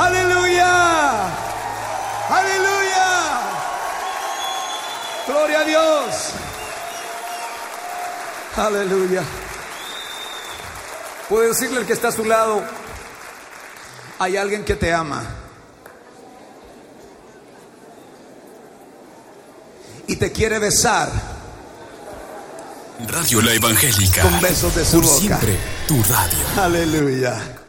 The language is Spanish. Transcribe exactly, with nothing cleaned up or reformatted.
Aleluya. Aleluya. Gloria a Dios. Aleluya. Puede decirle al que está a su lado: hay alguien que te ama y te quiere besar. Radio La Evangélica. Con besos de su Por boca. siempre, tu radio. Aleluya.